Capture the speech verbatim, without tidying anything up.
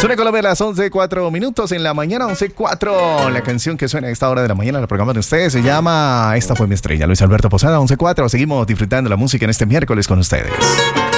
Suena Colombia a las once cuatro minutos en la mañana, once cuatro. La canción que suena a esta hora de la mañana en el programa de ustedes se llama Esta fue mi estrella, Luis Alberto Posada, once cuatro. Seguimos disfrutando la música en este miércoles con ustedes.